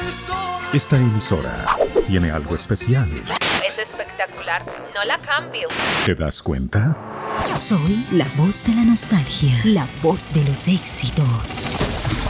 Esta emisora tiene algo especial. Es espectacular, no la cambio. ¿Te das cuenta? Soy la voz de la nostalgia, la voz de los éxitos.